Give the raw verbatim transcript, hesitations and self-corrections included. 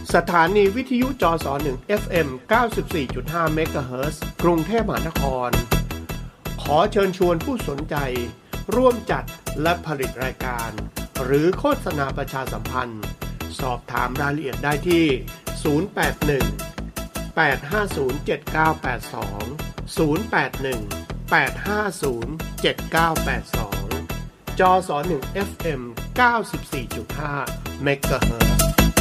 สถานีวิทยุจสหนึ่ง เอฟ เอ็ม เก้าสิบสี่จุดห้า เมกะเฮิรตซ์ กรุงเทพมหานครขอเชิญชวนผู้สนใจร่วมจัดและผลิตรายการหรือโฆษณาประชาสัมพันธ์สอบถามรายละเอียดได้ที่ศูนย์ แปด หนึ่ง แปด ห้า ศูนย์ เจ็ด เก้า แปด สอง ศูนย์ แปด หนึ่ง แปด ห้า ศูนย์ เจ็ด เก้า แปด สองจสหนึ่ง เอฟ เอ็ม เก้าสิบสี่จุดห้า เมกะเฮิรตซ์